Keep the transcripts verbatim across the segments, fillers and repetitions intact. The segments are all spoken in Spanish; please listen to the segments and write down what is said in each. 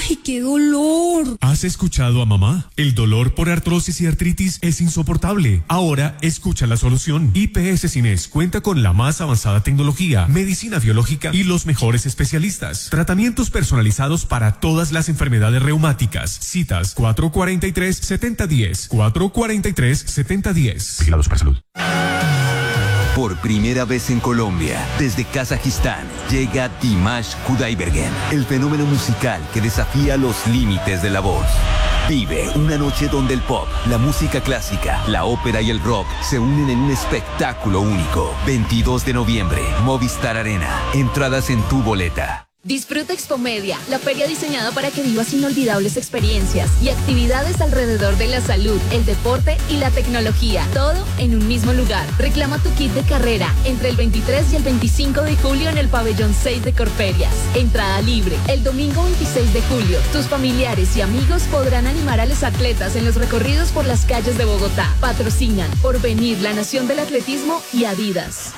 ¡Ay, qué dolor! ¿Has escuchado a mamá? El dolor por artrosis y artritis es insoportable. Ahora escucha la solución. I P S Cines cuenta con la más avanzada tecnología, medicina biológica y los mejores especialistas. Tratamientos personalizados para todas las enfermedades reumáticas. Citas cuatro cuarenta y tres, setenta diez. cuatro cuarenta y tres, setenta diez. Vigilados para salud. Por primera vez en Colombia, desde Kazajistán, llega Dimash Kudaibergen, el fenómeno musical que desafía los límites de la voz. Vive una noche donde el pop, la música clásica, la ópera y el rock se unen en un espectáculo único. veintidós de noviembre, Movistar Arena. Entradas en tu boleta. Disfruta Expomedia, la feria diseñada para que vivas inolvidables experiencias y actividades alrededor de la salud, el deporte y la tecnología, todo en un mismo lugar. Reclama tu kit de carrera entre el veintitrés y el veinticinco de julio en el pabellón seis de Corferias. Entrada libre. El domingo veintiséis de julio, tus familiares y amigos podrán animar a los atletas en los recorridos por las calles de Bogotá. Patrocinan Porvenir, la Nación del Atletismo y Adidas.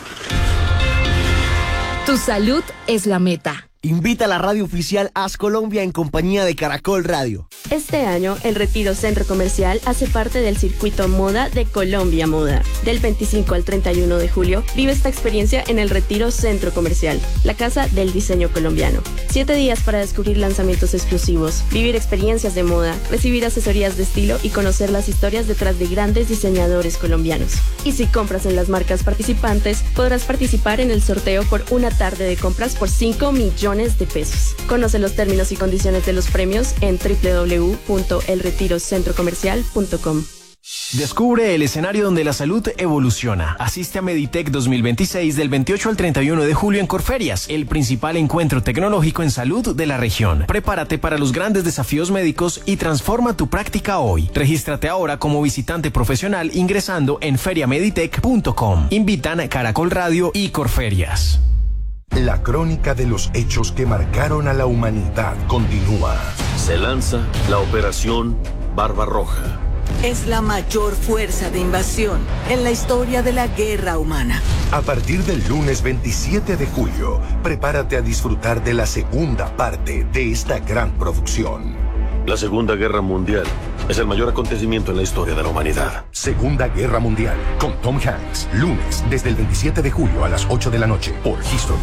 Tu salud es la meta. Invita a la radio oficial Haz Colombia en compañía de Caracol Radio. Este año, el Retiro Centro Comercial hace parte del circuito Moda de Colombia Moda. Del veinticinco al treinta y uno de julio, vive esta experiencia en el Retiro Centro Comercial, la casa del diseño colombiano. Siete días para descubrir lanzamientos exclusivos, vivir experiencias de moda, recibir asesorías de estilo y conocer las historias detrás de grandes diseñadores colombianos. Y si compras en las marcas participantes, podrás participar en el sorteo por una tarde de compras por cinco millones de pesos. Conoce los términos y condiciones de los premios en doble u doble u doble u punto el retiro centro comercial punto com. Descubre el escenario donde la salud evoluciona. Asiste a Meditech dos mil veintiséis del veintiocho al treinta y uno de julio en Corferias, el principal encuentro tecnológico en salud de la región. Prepárate para los grandes desafíos médicos y transforma tu práctica hoy. Regístrate ahora como visitante profesional ingresando en feria meditech punto com. Invitan Caracol Radio y Corferias. La crónica de los hechos que marcaron a la humanidad continúa. Se lanza la Operación Barbarroja. Es la mayor fuerza de invasión en la historia de la guerra humana. A partir del lunes veintisiete de julio, prepárate a disfrutar de la segunda parte de esta gran producción. La Segunda Guerra Mundial es el mayor acontecimiento en la historia de la humanidad. Segunda Guerra Mundial, con Tom Hanks, lunes desde el veintisiete de julio a las ocho de la noche, por History.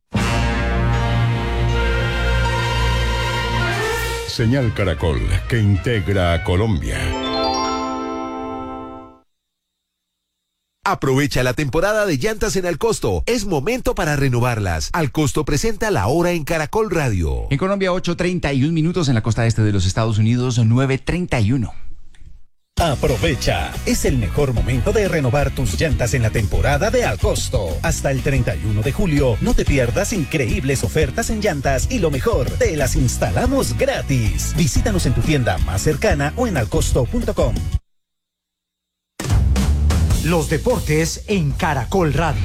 Señal Caracol, que integra a Colombia. Aprovecha la temporada de llantas en Alcosto. Es momento para renovarlas. Alcosto presenta La Hora en Caracol Radio. En Colombia, ocho treinta y un minutos. En la costa este de los Estados Unidos, nueve treinta y uno. Aprovecha, es el mejor momento de renovar tus llantas en la temporada de Alcosto. Hasta el treinta y uno de julio, no te pierdas increíbles ofertas en llantas y lo mejor, te las instalamos gratis. Visítanos en tu tienda más cercana o en alcosto punto com. Los deportes en Caracol Radio.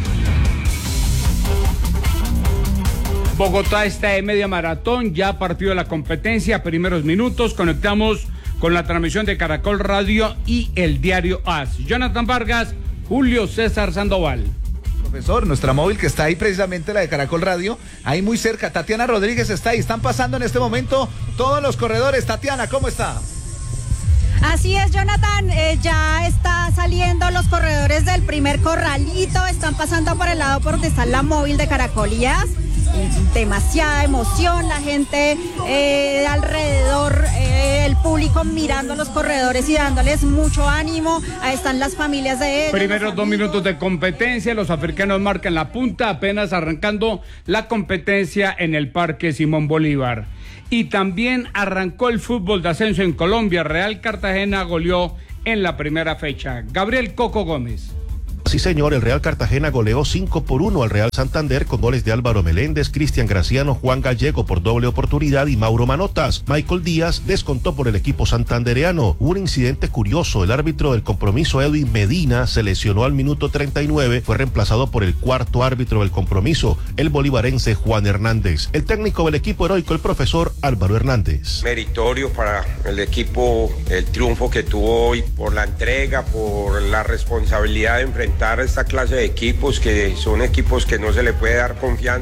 Bogotá está en media maratón, ya partió la competencia, primeros minutos, conectamos con la transmisión de Caracol Radio y el diario A S. Jonathan Vargas, Julio César Sandoval. Profesor, nuestra móvil que está ahí precisamente, la de Caracol Radio, ahí muy cerca, Tatiana Rodríguez está ahí, están pasando en este momento todos los corredores. Tatiana, ¿cómo está? Así es, Jonathan, eh, ya está saliendo los corredores del primer corralito, están pasando por el lado por donde está la móvil de Caracol y A S. Demasiada emoción, la gente eh, alrededor, eh, el público mirando a los corredores y dándoles mucho ánimo. Ahí están las familias de ellos. Primeros dos minutos de competencia, los africanos marcan la punta, apenas arrancando la competencia en el Parque Simón Bolívar. Y también arrancó el fútbol de ascenso en Colombia. Real Cartagena goleó en la primera fecha. Gabriel Coco Gómez. Sí, señor, el Real Cartagena goleó cinco por uno al Real Santander con goles de Álvaro Meléndez, Cristian Graciano, Juan Gallego por doble oportunidad y Mauro Manotas. Michael Díaz descontó por el equipo santandereano. Hubo un incidente curioso, el árbitro del compromiso, Edwin Medina, se lesionó al minuto treinta y nueve, fue reemplazado por el cuarto árbitro del compromiso, el bolivarense Juan Hernández. El técnico del equipo heroico, el profesor Álvaro Hernández. Meritorio para el equipo, el triunfo que tuvo hoy, por la entrega, por la responsabilidad de enfrentar a esta clase de equipos, que son equipos que no se le puede dar confianza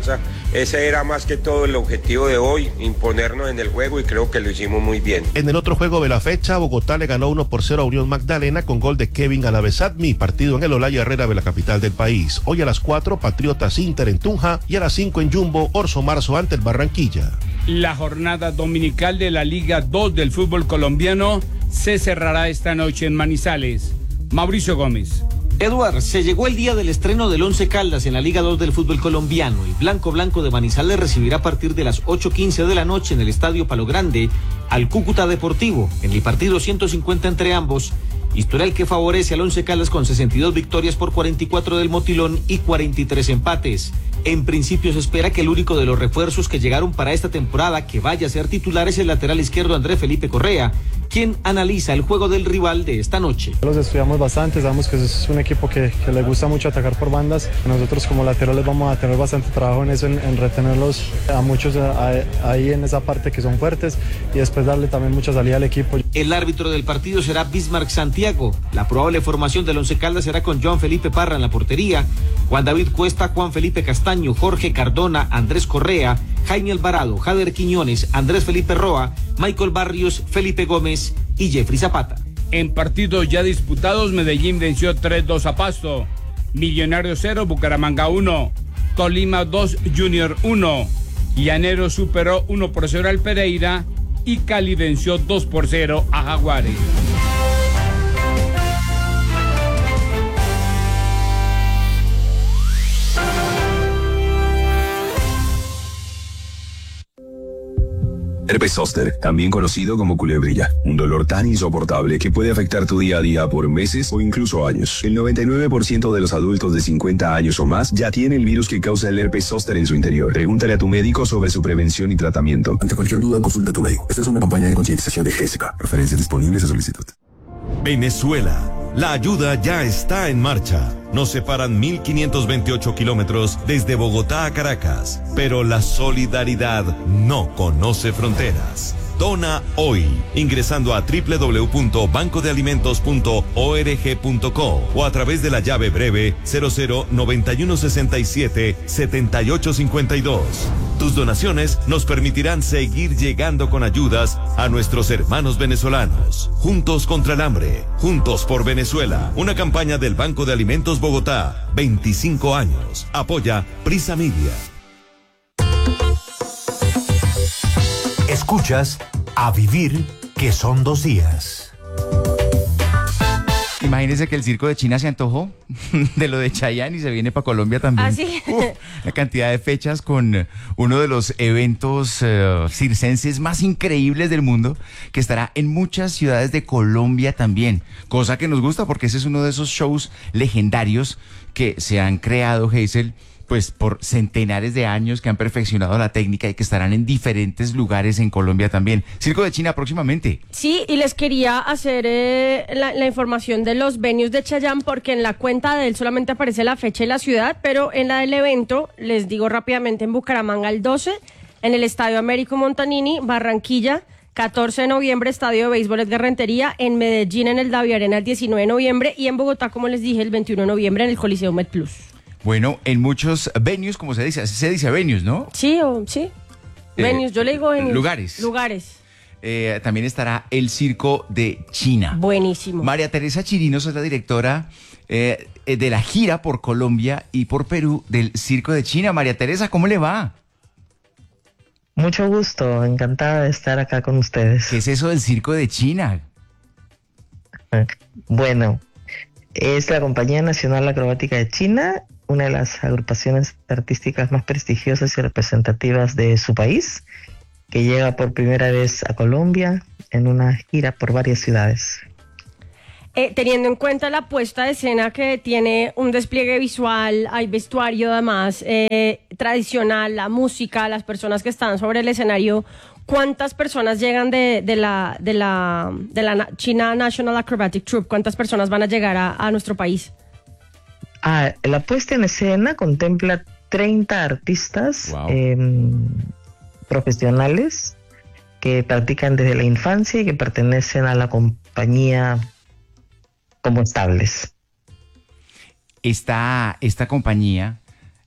ese era más que todo el objetivo de hoy, imponernos en el juego y creo que lo hicimos muy bien. En el otro juego de la fecha, Bogotá le ganó uno por cero a Unión Magdalena con gol de Kevin Alavesatmi, partido en el Olaya Herrera de la capital del país. Hoy a las cuatro, Patriotas Inter en Tunja y a las cinco en Jumbo, Orso Marzo ante el Barranquilla. La jornada dominical de la Liga dos del fútbol colombiano se cerrará esta noche en Manizales. Mauricio Gómez. Eduard, se llegó el día del estreno del Once Caldas en la Liga dos del fútbol colombiano y Blanco Blanco de Manizales recibirá a partir de las ocho quince de la noche en el Estadio Palo Grande al Cúcuta Deportivo, en el partido ciento cincuenta entre ambos, historial que favorece al Once Caldas con sesenta y dos victorias por cuarenta y cuatro del Motilón y cuarenta y tres empates. En principio se espera que el único de los refuerzos que llegaron para esta temporada que vaya a ser titular es el lateral izquierdo Andrés Felipe Correa, quien analiza el juego del rival de esta noche. Los estudiamos bastante, sabemos que es un equipo que, que le gusta mucho atacar por bandas. Nosotros como laterales vamos a tener bastante trabajo en eso, en, en retenerlos a muchos a, a, ahí en esa parte que son fuertes y después darle también mucha salida al equipo. El árbitro del partido será Bismarck Santiago. La probable formación del Once Caldas será con Joan Felipe Parra en la portería, Juan David Cuesta, Juan Felipe Castaño, Jorge Cardona, Andrés Correa, Jaime Alvarado, Jader Quiñones, Andrés Felipe Roa, Michael Barrios, Felipe Gómez y Jeffrey Zapata. En partidos ya disputados, Medellín venció tres dos a Pasto, Millonarios cero, Bucaramanga uno, Tolima dos, Junior uno, Llanero superó uno por cero al Pereira y Cali venció dos por cero a Jaguares. Herpes zóster, también conocido como culebrilla, un dolor tan insoportable que puede afectar tu día a día por meses o incluso años. El noventa y nueve por ciento de los adultos de cincuenta años o más ya tiene el virus que causa el herpes zóster en su interior. Pregúntale a tu médico sobre su prevención y tratamiento. Ante cualquier duda, consulta a tu médico. Esta es una campaña de concientización de G S C A. Referencias disponibles a solicitud. Venezuela. La ayuda ya está en marcha. Nos separan mil quinientos veintiocho kilómetros desde Bogotá a Caracas, pero la solidaridad no conoce fronteras. Dona hoy, ingresando a doble u doble u doble u punto banco de alimentos punto org punto co o a través de la llave breve cero cero noventa y uno sesenta y siete setenta y ocho cincuenta y dos. Tus donaciones nos permitirán seguir llegando con ayudas a nuestros hermanos venezolanos. Juntos contra el hambre, juntos por Venezuela. Una campaña del Banco de Alimentos Bogotá, veinticinco años. Apoya Prisa Media. Escuchas A Vivir, que son dos días. Imagínense que el circo de China se antojó de lo de Chayanne y se viene para Colombia también. ¿Ah, sí? Uf, la cantidad de fechas con uno de los eventos uh, circenses más increíbles del mundo, que estará en muchas ciudades de Colombia también. Cosa que nos gusta porque ese es uno de esos shows legendarios que se han creado, Hazel, pues por centenares de años, que han perfeccionado la técnica y que estarán en diferentes lugares en Colombia también. Circo de China próximamente. Sí, y les quería hacer eh, la, la información de los venues de Chayanne, porque en la cuenta de él solamente aparece la fecha y la ciudad, pero en la del evento, les digo rápidamente, en Bucaramanga el doce, en el Estadio Américo Montanini, Barranquilla, catorce de noviembre, Estadio de Béisbol Edgar Rentería, en Medellín en el Davi Arena el diecinueve de noviembre y en Bogotá, como les dije, el veintiuno de noviembre en el Coliseo MedPlus. Bueno, en muchos venues, como se dice, se dice venues, ¿no? Sí, o, sí. Eh, venues, yo le digo venues. Lugares. Lugares. Eh, también estará el Circo de China. Buenísimo. María Teresa Chirinos es la directora eh, de la gira por Colombia y por Perú del Circo de China. María Teresa, ¿cómo le va? Mucho gusto, encantada de estar acá con ustedes. ¿Qué es eso del Circo de China? Bueno, es la Compañía Nacional Acrobática de China, una de las agrupaciones artísticas más prestigiosas y representativas de su país, que llega por primera vez a Colombia en una gira por varias ciudades. Eh, teniendo en cuenta la puesta de escena que tiene un despliegue visual, hay vestuario además eh, tradicional, la música, las personas que están sobre el escenario, ¿cuántas personas llegan de, de, la, de, la, de la China National Acrobatic Troupe? ¿Cuántas personas van a llegar a, a nuestro país? Ah, la puesta en escena contempla treinta artistas wow. eh, profesionales que practican desde la infancia y que pertenecen a la compañía como estables. Esta, esta compañía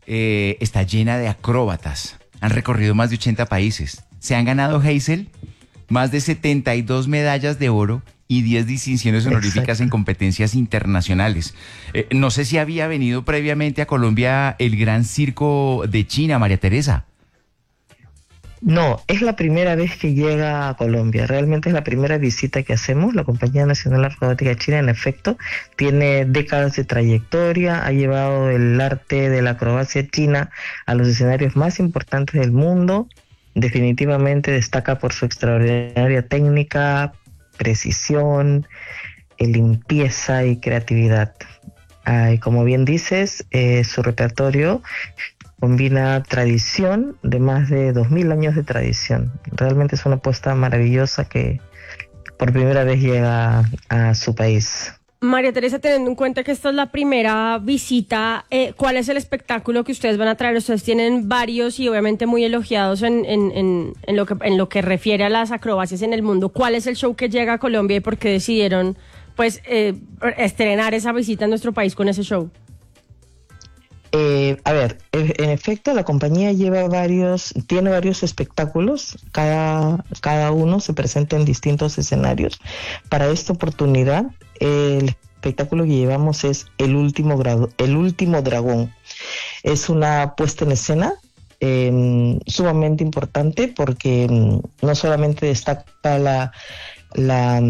eh, está llena de acróbatas. Han recorrido más de ochenta países. Se han ganado, Hazel, más de setenta y dos medallas de oro y diez distinciones honoríficas Exacto. en competencias internacionales. Eh, no sé si había venido previamente a Colombia el Gran Circo de China, María Teresa. No, es la primera vez que llega a Colombia. Realmente es la primera visita que hacemos. La Compañía Nacional de Acrobática de China, en efecto, tiene décadas de trayectoria, ha llevado el arte de la acrobacia china a los escenarios más importantes del mundo. Definitivamente destaca por su extraordinaria técnica, precisión, limpieza y creatividad. Ah, y como bien dices, eh, su repertorio combina tradición de más de dos mil años de tradición. Realmente es una apuesta maravillosa que por primera vez llega a, a su país. María Teresa, teniendo en cuenta que esta es la primera visita, eh, ¿cuál es el espectáculo que ustedes van a traer? Ustedes tienen varios y obviamente muy elogiados en, en, en, en, lo que, en lo que refiere a las acrobacias en el mundo. ¿Cuál es el show que llega a Colombia y por qué decidieron pues eh, estrenar esa visita en nuestro país con ese show? Eh, a ver, en efecto la compañía lleva varios, tiene varios espectáculos, cada, cada uno se presenta en distintos escenarios. Para esta oportunidad, eh, el espectáculo que llevamos es El Último, grado, el último Dragón. Es una puesta en escena eh, sumamente importante porque no solamente destaca la... la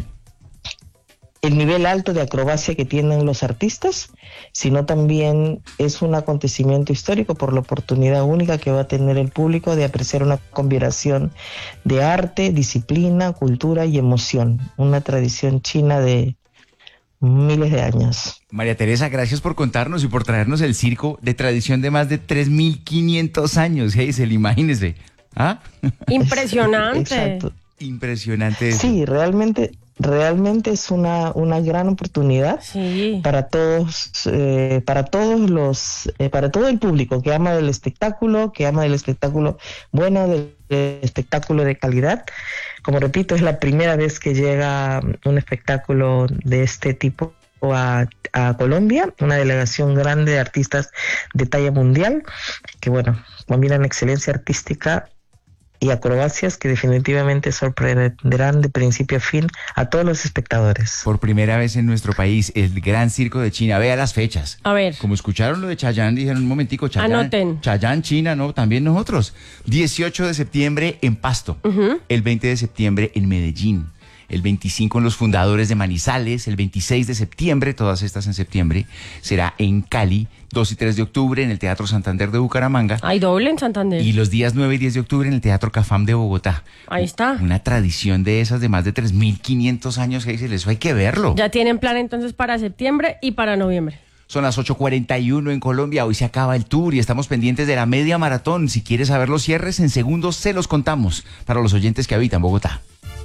el nivel alto de acrobacia que tienen los artistas, sino también es un acontecimiento histórico por la oportunidad única que va a tener el público de apreciar una combinación de arte, disciplina, cultura y emoción, una tradición china de miles de años. María Teresa, gracias por contarnos y por traernos el circo de tradición de más de tres mil quinientos años, Hazel, imagínese. ¿Ah? Impresionante. Exacto. Impresionante. Sí, realmente... Realmente es una, una gran oportunidad sí. para todos, eh, para todos los, eh, para todo el público que ama del espectáculo, que ama del espectáculo bueno, del, del espectáculo de calidad. Como repito, es la primera vez que llega un espectáculo de este tipo a, a Colombia, una delegación grande de artistas de talla mundial, que bueno, combinan excelencia artística y acrobacias que definitivamente sorprenderán de principio a fin a todos los espectadores. Por primera vez en nuestro país, el Gran Circo de China. Vea las fechas. A ver. Como escucharon lo de Chayanne, dijeron un momentico, Chayanne. Anoten. Chayanne, China, ¿no? También nosotros. dieciocho de septiembre en Pasto. Uh-huh. El veinte de septiembre en Medellín. El veinticinco en Los Fundadores de Manizales, el veintiséis de septiembre, todas estas en septiembre, será en Cali, dos y tres de octubre en el Teatro Santander de Bucaramanga. Hay doble en Santander. Y los días nueve y diez de octubre en el Teatro Cafam de Bogotá. Ahí está. Una tradición de esas de más de tres mil quinientos años, Hazel, eso hay que verlo. Ya tienen plan entonces para septiembre y para noviembre. Son las ocho cuarenta y uno en Colombia, hoy se acaba el tour y estamos pendientes de la media maratón. Si quieres saber los cierres, en segundos se los contamos para los oyentes que habitan Bogotá.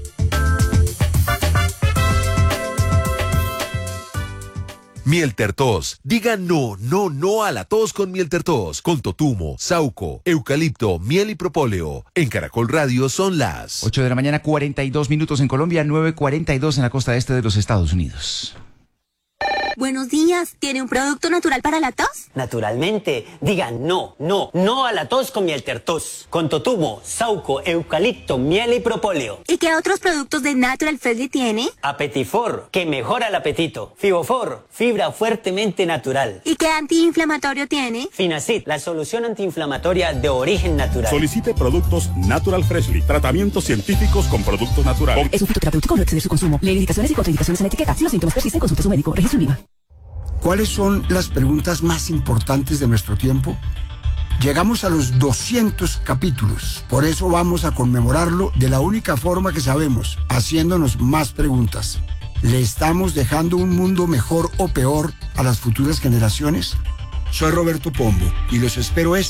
Mieltertos. Diga no, no, no a la tos con Mieltertos. Con totumo, sauco, eucalipto, miel y propóleo. En Caracol Radio son las ocho de la mañana, cuarenta y dos minutos en Colombia, nueve cuarenta y dos en la costa este de los Estados Unidos. Buenos días, ¿tiene un producto natural para la tos? Naturalmente, diga no, no, no a la tos con Mieltertos. Con totumo, sauco, eucalipto, miel y propóleo. ¿Y qué otros productos de Natural Freshly tiene? Apetifor, que mejora el apetito. Fibofor, fibra fuertemente natural. ¿Y qué antiinflamatorio tiene? Finacid, la solución antiinflamatoria de origen natural. Solicite productos Natural Freshly, tratamientos científicos con productos naturales. Es un fitoterapéutico, no exceder su consumo. Lee indicaciones y contraindicaciones en la etiqueta. Si los síntomas persisten, consulte a su médico. Registro I V A. ¿Cuáles son las preguntas más importantes de nuestro tiempo? Llegamos a los doscientos capítulos, por eso vamos a conmemorarlo de la única forma que sabemos, haciéndonos más preguntas. ¿Le estamos dejando un mundo mejor o peor a las futuras generaciones? Soy Roberto Pombo y los espero este